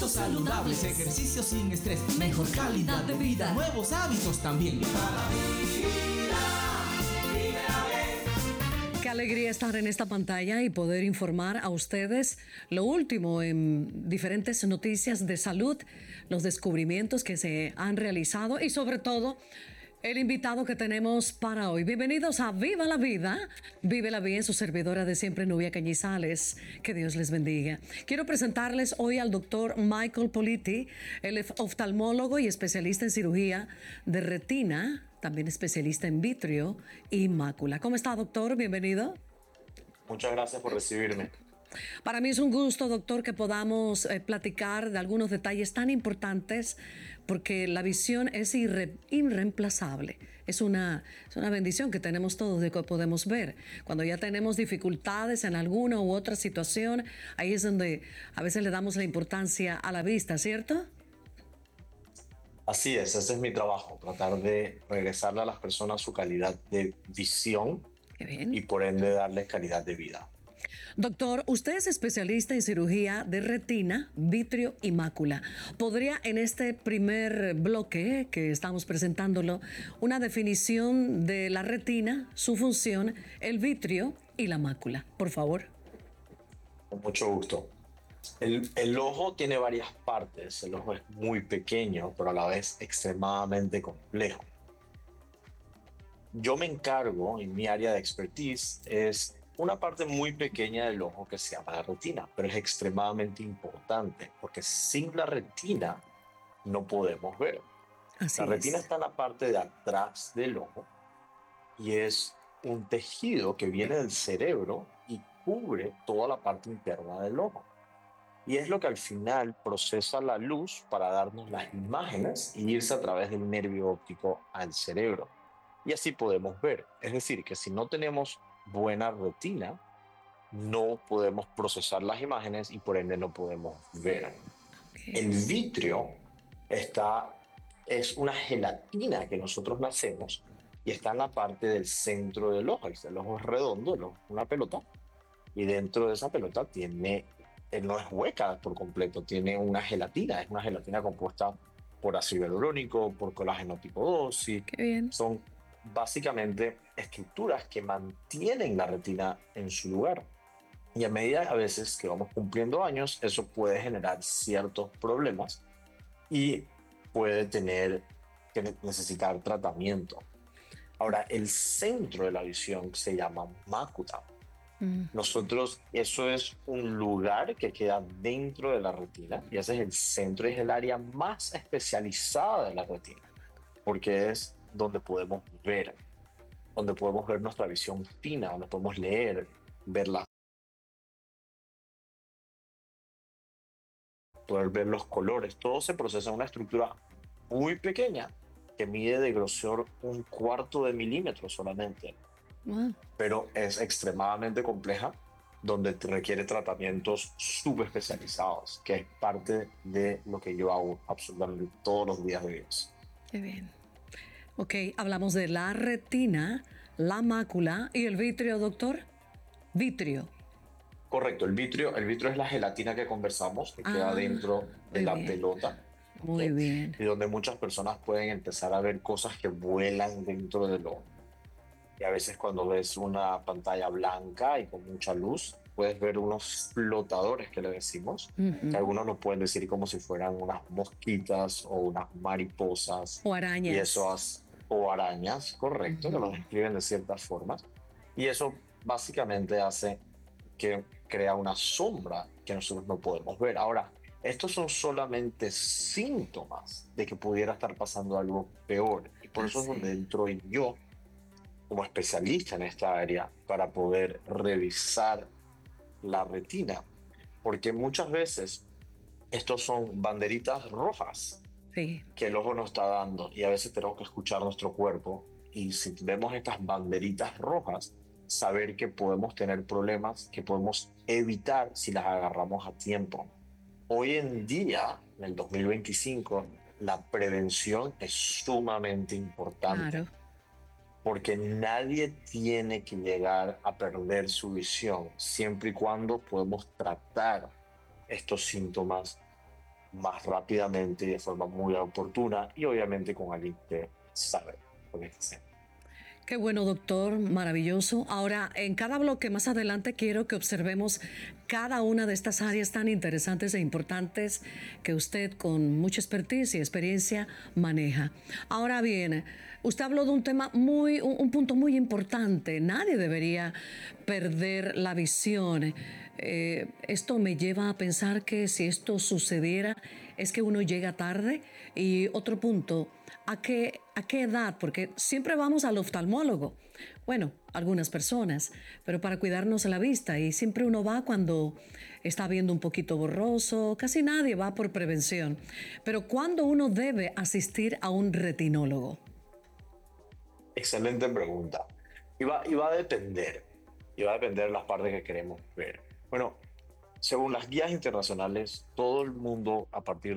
Hábitos saludables, ejercicio sin estrés, mejor calidad de vida, nuevos hábitos también. Qué alegría estar en esta pantalla y poder informar a ustedes lo último en diferentes noticias de salud, los descubrimientos que se han realizado y sobre todo el invitado que tenemos para hoy. Bienvenidos a Viva la Vida. Vive la Vida, su servidora de siempre, Nubia Cañizales. Que Dios les bendiga. Quiero presentarles hoy al doctor Michael Politi. Él es oftalmólogo y especialista en cirugía de retina, también especialista en vitrio y mácula. ¿Cómo está, doctor? Bienvenido. Muchas gracias por recibirme. Para mí es un gusto, doctor, que podamos platicar de algunos detalles tan importantes, porque la visión es irreemplazable. Es una bendición que tenemos todos de que podemos ver. Cuando ya tenemos dificultades en alguna u otra situación, ahí es donde a veces le damos la importancia a la vista, ¿cierto? Así es, ese es mi trabajo, tratar de regresarle a las personas su calidad de visión Qué bien. y por ende darles calidad de vida. Doctor, usted es especialista en cirugía de retina, vitrio y mácula. ¿Podría en este primer bloque que estamos presentándolo una definición de la retina, su función, el vitrio y la mácula, por favor? Con mucho gusto. El ojo tiene varias partes. El ojo es muy pequeño, pero a la vez extremadamente complejo. Yo me encargo, en mi área de expertise, es una parte muy pequeña del ojo que se llama la retina, pero es extremadamente importante porque sin la retina no podemos ver. Así La retina es. está en la parte de atrás del ojo y es un tejido que viene del cerebro y cubre toda la parte interna del ojo. Y es lo que al final procesa la luz para darnos las imágenes y irse a través del nervio óptico al cerebro. Y así podemos ver. Es decir, que si no tenemos buena retina, no podemos procesar las imágenes y por ende no podemos ver. El Okay. vitrio es una gelatina que nosotros nacemos y está en la parte del centro del ojo. El ojo es redondo, el ojo es una pelota, y dentro de esa pelota no es hueca por completo, tiene una gelatina, es una gelatina compuesta por ácido hialurónico, por colágeno tipo 2, y Qué bien. son básicamente estructuras que mantienen la retina en su lugar. Y a medida a veces que vamos cumpliendo años, eso puede generar ciertos problemas y puede tener que necesitar tratamiento. Ahora, el centro de la visión se llama mácula. Nosotros, eso es un lugar que queda dentro de la retina y ese es el centro, es el área más especializada de la retina, porque es donde podemos ver nuestra visión fina, donde podemos leer, poder ver los colores. Todo se procesa en una estructura muy pequeña que mide de grosor 1/4 de milímetro solamente, Wow. pero es extremadamente compleja, donde te requiere tratamientos súper especializados, que es parte de lo que yo hago absolutamente todos los días de Dios. Qué bien. Ok, hablamos de la retina, la mácula y el vitrio, doctor. Vitrio. Correcto, el vitrio es la gelatina que conversamos, que queda Ah, dentro de muy la bien. pelota, ¿ok? Muy bien. Y donde muchas personas pueden empezar a ver cosas que vuelan dentro del ojo. Y a veces cuando ves una pantalla blanca y con mucha luz, puedes ver unos flotadores que le decimos, que algunos lo pueden decir como si fueran unas mosquitas o unas mariposas, O y eso arañas. o arañas, correcto, que lo describen de ciertas formas. Y eso básicamente hace que crea una sombra que nosotros no podemos ver. Ahora, estos son solamente síntomas de que pudiera estar pasando algo peor. Y por eso es donde Así. entro yo como especialista en esta área para poder revisar la retina, porque muchas veces estos son banderitas rojas Sí. que el ojo nos está dando y a veces tenemos que escuchar nuestro cuerpo y si vemos estas banderitas rojas, saber que podemos tener problemas que podemos evitar si las agarramos a tiempo. Hoy en día, en el 2025, la prevención es sumamente importante Claro. porque nadie tiene que llegar a perder su visión siempre y cuando podemos tratar estos síntomas más rápidamente y de forma muy oportuna y obviamente con alguien que sabe lo que está haciendo. Qué bueno, doctor, maravilloso. Ahora, en cada bloque más adelante quiero que observemos cada una de estas áreas tan interesantes e importantes que usted con mucha expertise y experiencia maneja. Ahora bien, usted habló de un tema un punto muy importante. Nadie debería perder la visión. Esto me lleva a pensar que si esto sucediera es que uno llega tarde. Y otro punto, ¿a qué edad? Porque siempre vamos al oftalmólogo. Bueno, algunas personas, pero para cuidarnos la vista. Y siempre uno va cuando está viendo un poquito borroso. Casi nadie va por prevención. Pero ¿cuándo uno debe asistir a un retinólogo? Excelente pregunta. Y va a depender. Y va a depender de las partes que queremos ver. Bueno, según las guías internacionales, todo el mundo a partir